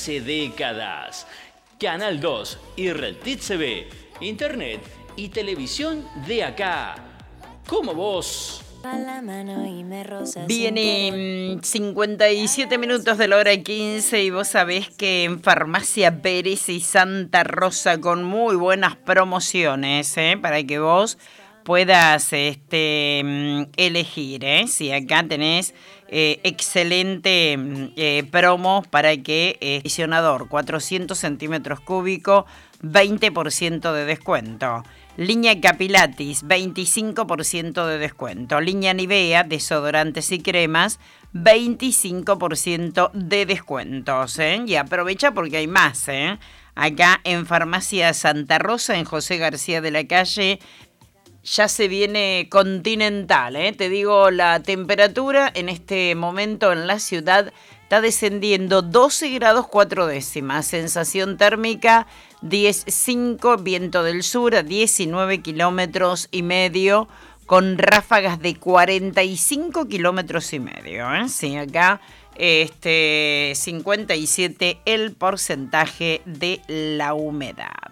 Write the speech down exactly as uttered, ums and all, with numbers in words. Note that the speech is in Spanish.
hace décadas. Canal dos y Reltit T V, internet y televisión de acá. Como vos. Viene cincuenta y siete minutos de la hora quince y vos sabés que en Farmacia Pérez y Santa Rosa con muy buenas promociones, ¿eh? Para que vos puedas este, elegir, ¿eh? Si acá tenés eh, excelente eh, promos para que eh, acondicionador cuatrocientos centímetros cúbicos, veinte por ciento de descuento. Línea Capilatis, veinticinco por ciento de descuento. Línea Nivea, desodorantes y cremas, veinticinco por ciento de descuentos. ¿eh? Y aprovecha porque hay más. ¿eh? Acá en Farmacia Santa Rosa, en José García de la Calle, ya se viene continental. ¿eh? Te digo, la temperatura en este momento en la ciudad está descendiendo doce grados cuatro décimas. Sensación térmica diez punto cinco, viento del sur a diecinueve kilómetros y medio, con ráfagas de cuarenta y cinco kilómetros y medio. ¿eh? Sí, acá este, cincuenta y siete el porcentaje de la humedad.